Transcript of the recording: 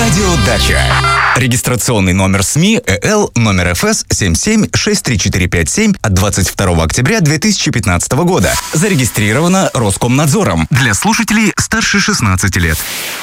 Радио Дача. Регистрационный номер СМИ ЭЛ номер ФС 77-63457 от 22 октября 2015 года. Зарегистрировано Роскомнадзором для слушателей старше 16 лет.